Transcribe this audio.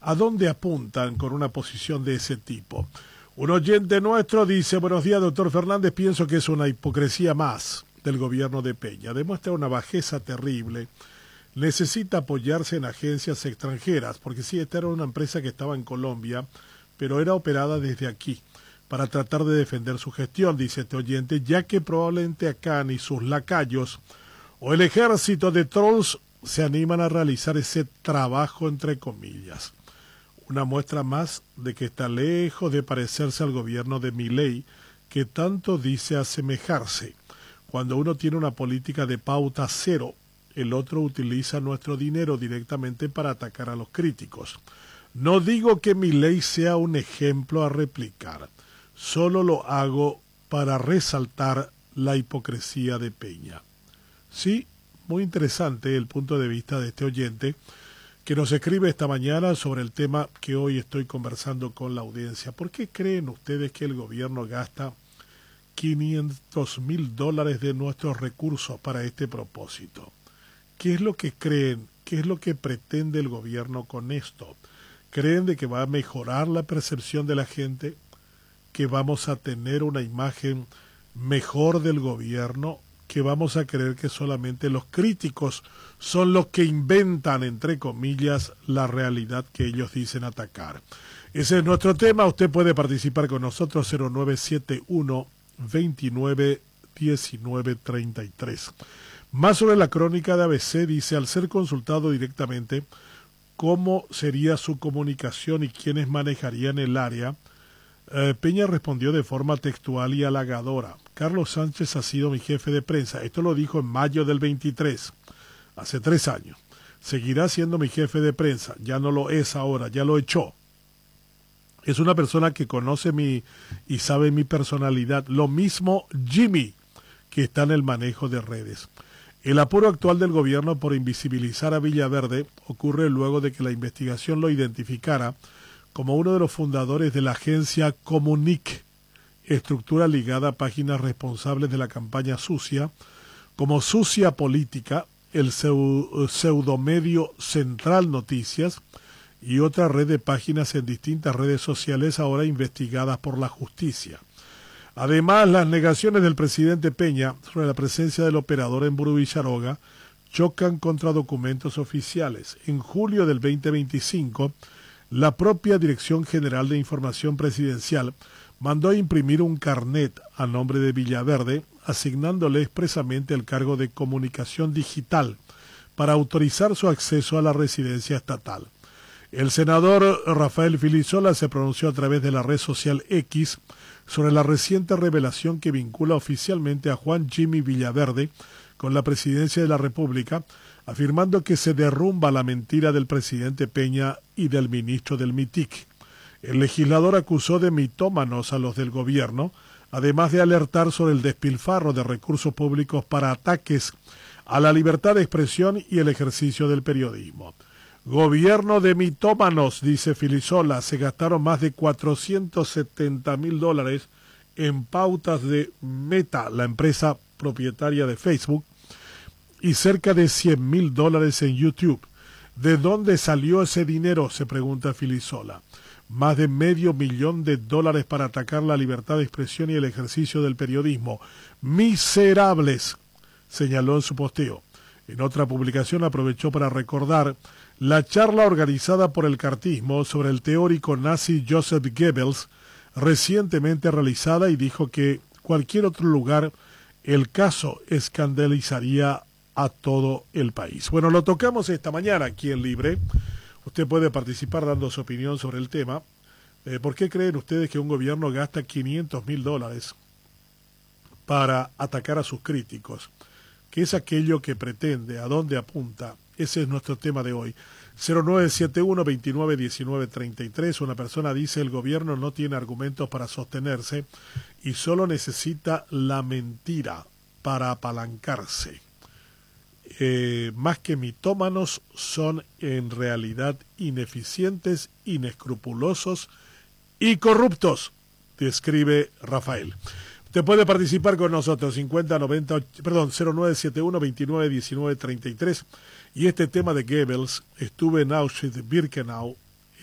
¿A dónde apuntan con una posición de ese tipo? Un oyente nuestro dice: buenos días, doctor Fernández, pienso que es una hipocresía más del gobierno de Peña. Demuestra una bajeza terrible. Necesita apoyarse en agencias extranjeras, porque sí, esta era una empresa que estaba en Colombia, pero era operada desde aquí, para tratar de defender su gestión, dice este oyente, ya que probablemente acá ni sus lacayos o el ejército de trolls se animan a realizar ese trabajo, entre comillas. Una muestra más de que está lejos de parecerse al gobierno de Milei, que tanto dice asemejarse. Cuando uno tiene una política de pauta cero, el otro utiliza nuestro dinero directamente para atacar a los críticos. No digo que Milei sea un ejemplo a replicar, solo lo hago para resaltar la hipocresía de Peña. Sí, muy interesante el punto de vista de este oyente, que nos escribe esta mañana sobre el tema que hoy estoy conversando con la audiencia. ¿Por qué creen ustedes que el gobierno gasta $500,000 de nuestros recursos para este propósito? ¿Qué es lo que creen? ¿Qué es lo que pretende el gobierno con esto? ¿Creen de que va a mejorar la percepción de la gente? ¿Que vamos a tener una imagen mejor del gobierno? ¿Que vamos a creer que solamente los críticos son los que inventan, entre comillas, la realidad que ellos dicen atacar? Ese es nuestro tema. Usted puede participar con nosotros 0971 29 19 33. Más sobre la crónica de ABC, dice: al ser consultado directamente cómo sería su comunicación y quiénes manejarían el área, Peña respondió de forma textual y halagadora: Carlos Sánchez ha sido mi jefe de prensa. Esto lo dijo en mayo del 23, hace 3 años. Seguirá siendo mi jefe de prensa, ya no lo es ahora, ya lo echó. Es una persona que conoce y sabe mi personalidad. Lo mismo Jimmy, que está en el manejo de redes. El apuro actual del gobierno por invisibilizar a Villaverde ocurre luego de que la investigación lo identificara como uno de los fundadores de la agencia Comunic, estructura ligada a páginas responsables de la campaña sucia, como Sucia Política, el pseudomedio Central Noticias y otra red de páginas en distintas redes sociales ahora investigadas por la justicia. Además, las negaciones del presidente Peña sobre la presencia del operador en Burú-Villaroga chocan contra documentos oficiales. En julio del 2025, la propia Dirección General de Información Presidencial mandó a imprimir un carnet a nombre de Villaverde, asignándole expresamente el cargo de comunicación digital para autorizar su acceso a la residencia estatal. El senador Rafael Filisola se pronunció a través de la red social X sobre la reciente revelación que vincula oficialmente a Juan Jimmy Villaverde con la presidencia de la República, afirmando que se derrumba la mentira del presidente Peña y del ministro del MITIC. El legislador acusó de mitómanos a los del gobierno, además de alertar sobre el despilfarro de recursos públicos para ataques a la libertad de expresión y el ejercicio del periodismo. Gobierno de mitómanos, dice Filisola, se gastaron más de $470,000 en pautas de Meta, la empresa propietaria de Facebook, y cerca de $100,000 en YouTube. ¿De dónde salió ese dinero?, se pregunta Filisola. Más de $500,000 para atacar la libertad de expresión y el ejercicio del periodismo. ¡Miserables!, señaló en su posteo. En otra publicación aprovechó para recordar la charla organizada por el cartismo sobre el teórico nazi Joseph Goebbels, recientemente realizada, y dijo que cualquier otro lugar el caso escandalizaría a todo el país. Bueno, lo tocamos esta mañana aquí en Libre. Usted puede participar dando su opinión sobre el tema. ¿Por qué creen ustedes que un gobierno gasta $500,000 para atacar a sus críticos? ¿Qué es aquello que pretende? ¿A dónde apunta? Ese es nuestro tema de hoy. 0971 29 19 33. Una persona dice: el gobierno no tiene argumentos para sostenerse y solo necesita la mentira para apalancarse. Más que mitómanos, son en realidad ineficientes, inescrupulosos y corruptos, describe Rafael. Usted puede participar con nosotros, 0971 29 19 33. Y este tema de Goebbels, estuve en Auschwitz-Birkenau